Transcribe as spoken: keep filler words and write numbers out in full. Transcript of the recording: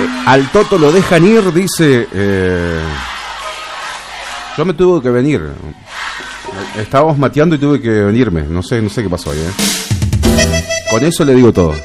al Toto lo dejan ir, dice. Eh, yo me tuve que venir. Estábamos mateando y tuve que venirme. No sé, no sé qué pasó ahí, ¿eh? Con eso le digo todo.